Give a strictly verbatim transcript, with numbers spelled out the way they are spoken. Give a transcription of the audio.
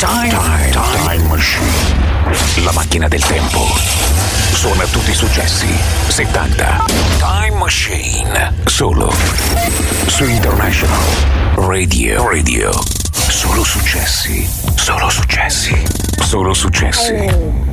Time, time, time Machine. La macchina del tempo. Suona tutti i successi settanta. Time Machine. Solo su International Radio. Radio. Solo successi. Solo successi. Solo successi.